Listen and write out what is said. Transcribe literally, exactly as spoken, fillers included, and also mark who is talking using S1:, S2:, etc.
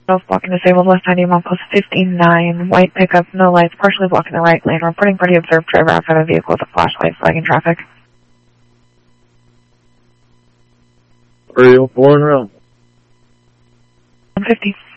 S1: Both blocking disabled, west ninety, one post fifty-nine, white pickup, no lights, partially blocking the right lane. Reporting party observed driver outside of the vehicle with a flashlight flagging traffic.
S2: Are you four and around?
S1: one fifty.